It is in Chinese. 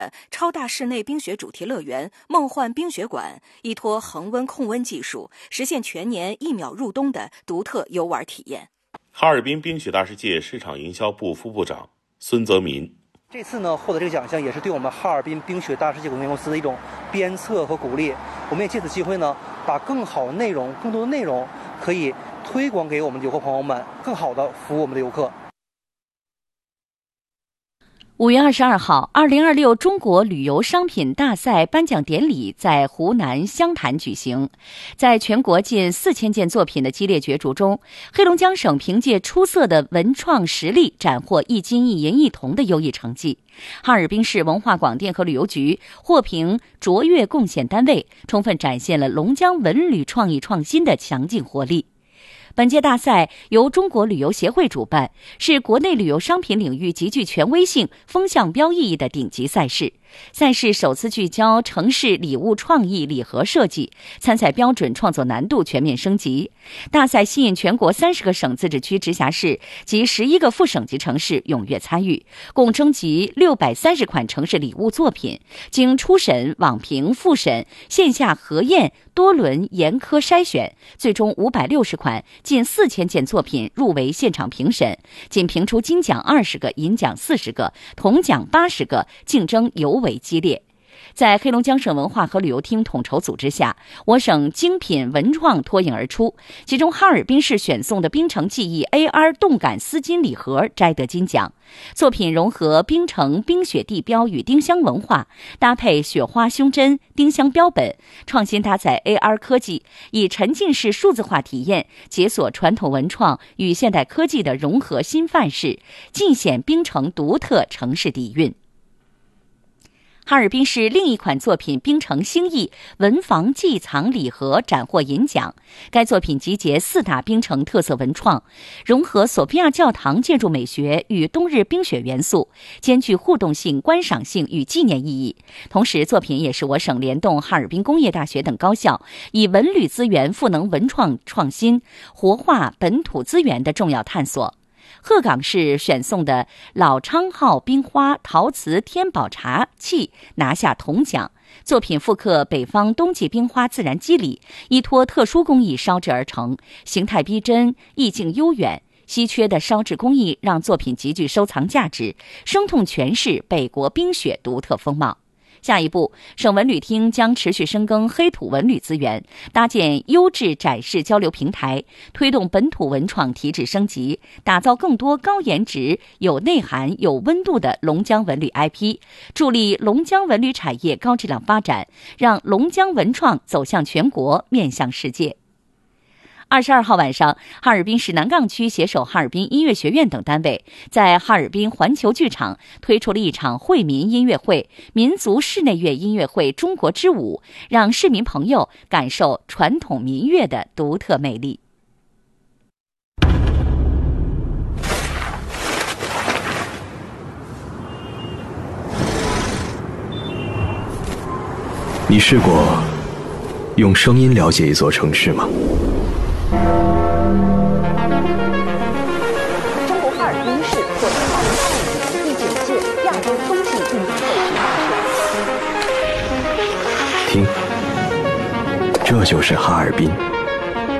超大室内冰雪主题乐园梦幻冰雪馆，依托恒温控温技术，实现全年1秒入冬的独特游玩体验。 哈尔滨冰雪大世界市场营销部副部长孙泽民， 这次呢，获得这个奖项也是对我们哈尔滨冰雪大世界有限公司的一种鞭策和鼓励。我们也借此机会呢，把更好的内容、更多的内容可以推广给我们的游客朋友们，更好的服务我们的游客。 5月22号，2026中国旅游商品大赛颁奖典礼在湖南湘潭举行。在全国近4000件作品的激烈角逐中，黑龙江省凭借出色的文创实力，斩获1金1银1铜的优异成绩。哈尔滨市文化广电和旅游局获评卓越贡献单位，充分展现了龙江文旅创意创新的强劲活力。本届大赛由中国旅游协会主办，是国内旅游商品领域极具权威性、风向标意义的顶级赛事。赛事首次聚焦城市礼物创意礼盒设计，参赛标准、创作难度全面升级。大赛吸引全国30个省、自治区、直辖市及11个副省级城市踊跃参与，共征集630款城市礼物作品，经初审、网评、复审、线下核验多轮严苛筛选，最终560款近4000件作品入围现场评审，仅评出金奖20个、银奖40个、铜奖80个，竞争尤为激烈。在黑龙江省文化和旅游厅统筹组织下，我省精品文创脱颖而出，其中哈尔滨市选送的冰城记忆 AR 动感丝巾礼盒摘得金奖。作品融合冰城冰雪地标与丁香文化，搭配雪花胸针、丁香标本，创新搭载 AR 科技，以沉浸式数字化体验解锁传统文创与现代科技的融合新范式，尽显冰城独特城市底蕴。哈尔滨市另一款作品冰城兴义文房寄藏礼盒斩获银奖。该作品集结4大冰城特色文创，融合索菲亚教堂建筑美学与冬日冰雪元素，兼具互动性、观赏性与纪念意义。同时，作品也是我省联动哈尔滨工业大学等高校，以文旅资源赋能文创创新，活化本土资源的重要探索。鹤岗市选送的老昌号冰花陶瓷天宝茶器拿下铜奖，作品复刻北方冬季冰花自然肌理，依托特殊工艺烧制而成，形态逼真，意境悠远。稀缺的烧制工艺让作品极具收藏价值，生动诠释北国冰雪独特风貌。下一步，省文旅厅将持续深耕黑土文旅资源，搭建优质展示交流平台，推动本土文创提质升级，打造更多高颜值、有内涵、有温度的龙江文旅 IP， 助力龙江文旅产业高质量发展，让龙江文创走向全国，面向世界。22号晚上，哈尔滨市南岗区携手哈尔滨音乐学院等单位，在哈尔滨环球剧场推出了一场惠民音乐会——民族室内乐音乐会《中国之舞》，让市民朋友感受传统民乐的独特魅力。 你试过用声音了解一座城市吗？ 中国哈尔滨市获得2025年第9届亚洲冬季运动会指导权。 听，这就是哈尔滨。